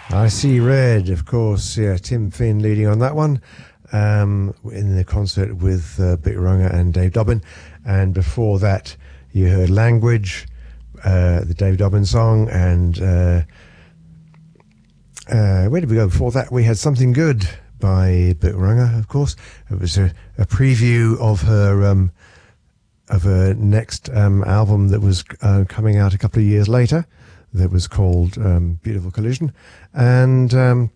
I See Red, of course. Yeah, Tim Finn leading on that one in the concert with Bit Runga and Dave Dobbin. And before that, you heard Language, the Dave Dobbin song. And where did we go before that? We had Something Good by Bit Runga, of course. It was a preview of her next album that was coming out a couple of years later. That was called Beautiful Collision, and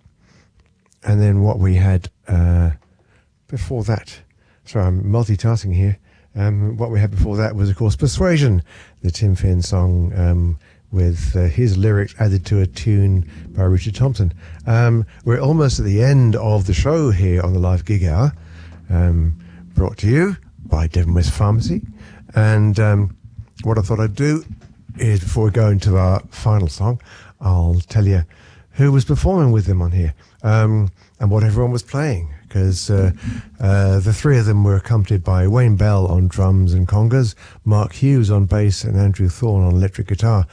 then what we had before that. Sorry, I'm multitasking here. What we had before that was, of course, Persuasion, the Tim Finn song with his lyrics added to a tune by Richard Thompson. We're almost at the end of the show here on the Live Gig Hour, brought to you by Devon West Pharmacy, and what I thought I'd do is, before we go into our final song, I'll tell you who was performing with them on here and what everyone was playing, because the three of them were accompanied by Wayne Bell on drums and congas, Mark Hughes on bass, and Andrew Thorne on electric guitar.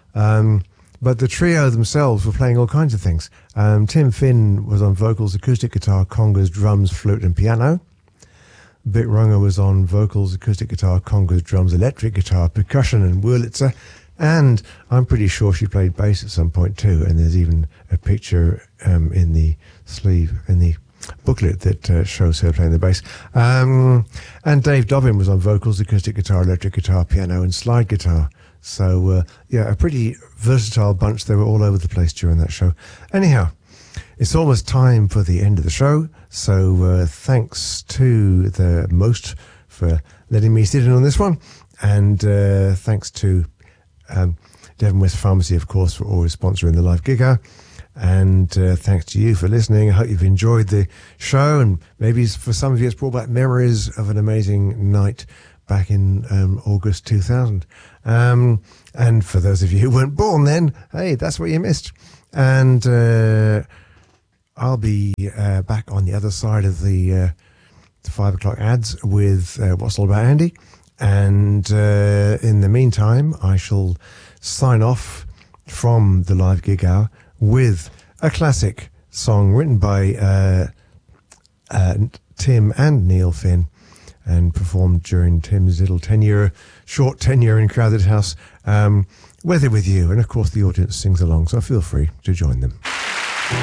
But the trio themselves were playing all kinds of things. Tim Finn was on vocals, acoustic guitar, congas, drums, flute and piano. Bit Runga was on vocals, acoustic guitar, congas, drums, electric guitar, percussion and Wurlitzer, and I'm pretty sure she played bass at some point too, and there's even a picture in the sleeve, in the booklet that shows her playing the bass. And Dave Dobbin was on vocals, acoustic guitar, electric guitar, piano and slide guitar. So yeah, a pretty versatile bunch. They were all over the place during that show. Anyhow, it's almost time for the end of the show, so thanks to the Most for letting me sit in on this one, and thanks to Devon West Pharmacy, of course, for always sponsoring the Live Gig Hour, and thanks to you for listening. I hope you've enjoyed the show, and maybe for some of you it's brought back memories of an amazing night back in August 2000. And for those of you who weren't born then, hey, that's what you missed. And I'll be back on the other side of the 5 o'clock ads with What's All About Andy. And in the meantime, I shall sign off from the Live Gig Hour with a classic song written by Tim and Neil Finn and performed during Tim's little short tenure in Crowded House, Weather With You. And of course, the audience sings along, so feel free to join them.